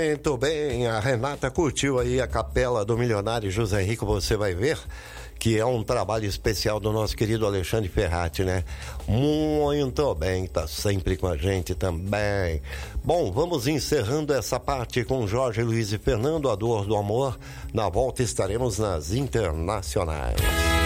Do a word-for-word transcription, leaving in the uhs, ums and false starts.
Muito bem, a Renata curtiu aí a capela do milionário José Rico, você vai ver que é um trabalho especial do nosso querido Alexandre Ferrati, né? Muito bem, tá sempre com a gente também. Bom, vamos encerrando essa parte com Jorge Luiz e Fernando, A Dor do Amor. Na volta estaremos nas internacionais.